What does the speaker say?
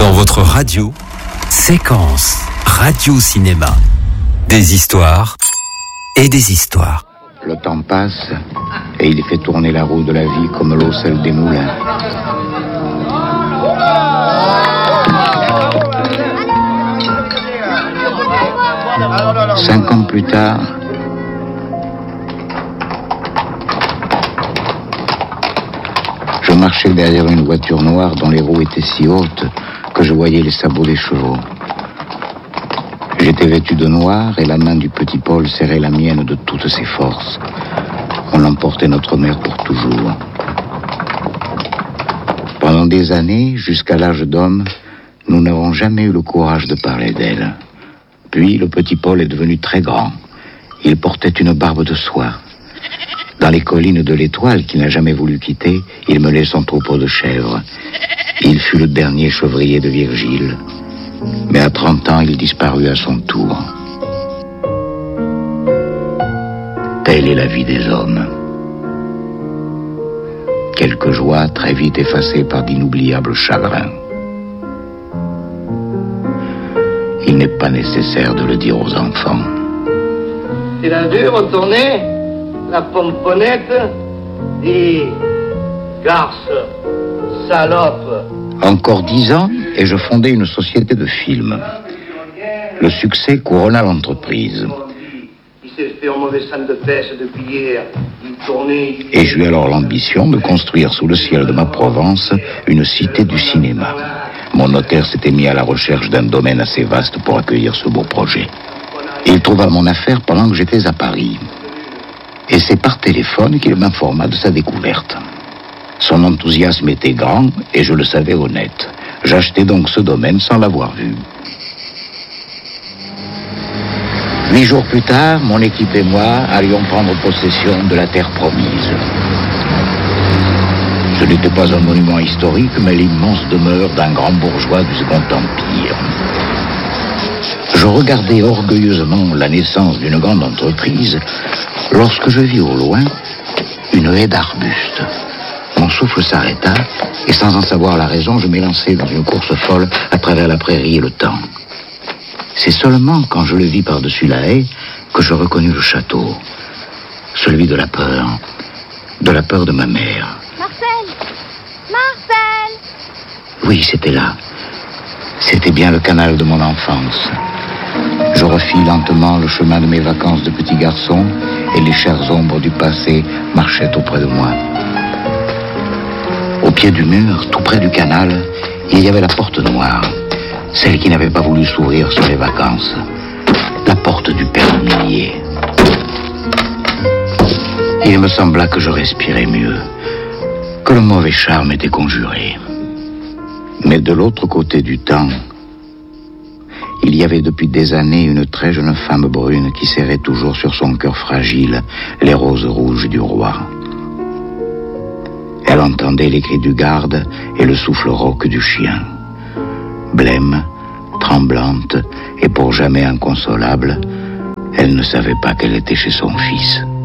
Dans votre radio, séquence radio-cinéma. Des histoires et des histoires. Le temps passe et il fait tourner la roue de la vie comme l'eau celle des moulins. Cinq ans plus tard, je marchais derrière une voiture noire dont les roues étaient si hautes que je voyais les sabots des chevaux. J'étais vêtu de noir et la main du petit Paul serrait la mienne de toutes ses forces. On emportait notre mère pour toujours. Pendant des années, jusqu'à l'âge d'homme, nous n'avons jamais eu le courage de parler d'elle. Puis le petit Paul est devenu très grand. Il portait une barbe de soie. Dans les collines de l'Étoile, qu'il n'a jamais voulu quitter, il menait son troupeau de chèvres. Il fut le dernier chevrier de Virgile. Mais à 30 ans, il disparut à son tour. Telle est la vie des hommes. Quelques joies très vite effacées par d'inoubliables chagrins. Il n'est pas nécessaire de le dire aux enfants. Il a dû retourner la pomponnette et garce, salope. Encore 10 ans et je fondais une société de films. Le succès couronna l'entreprise. Il s'est fait en mauvais salle de pêche depuis hier. Il tournait. Et j'eus alors l'ambition de construire sous le ciel de ma Provence une cité du cinéma. Mon notaire s'était mis à la recherche d'un domaine assez vaste pour accueillir ce beau projet. Il trouva mon affaire pendant que j'étais à Paris. Et c'est par téléphone qu'il m'informa de sa découverte. Son enthousiasme était grand et je le savais honnête. J'achetai donc ce domaine sans l'avoir vu. 8 jours plus tard, mon équipe et moi allions prendre possession de la terre promise. Ce n'était pas un monument historique, mais l'immense demeure d'un grand bourgeois du Second Empire. Je regardais orgueilleusement la naissance d'une grande entreprise lorsque je vis au loin une haie d'arbustes. Mon souffle s'arrêta et sans en savoir la raison, je m'élançai dans une course folle à travers la prairie et le temps. C'est seulement quand je le vis par-dessus la haie que je reconnus le château, celui de la peur de ma mère. Marcel! Oui, c'était là. C'était bien le canal de mon enfance. Je refis lentement le chemin de mes vacances de petit garçon et les chères ombres du passé marchaient auprès de moi. Au pied du mur, tout près du canal, il y avait la porte noire, celle qui n'avait pas voulu s'ouvrir sur les vacances, la porte du père Millier. Il me sembla que je respirais mieux, que le mauvais charme était conjuré. Mais de l'autre côté du temps, il y avait depuis des années une très jeune femme brune qui serrait toujours sur son cœur fragile les roses rouges du roi. Elle entendait les cris du garde et le souffle rauque du chien. Blême, tremblante et pour jamais inconsolable, elle ne savait pas qu'elle était chez son fils.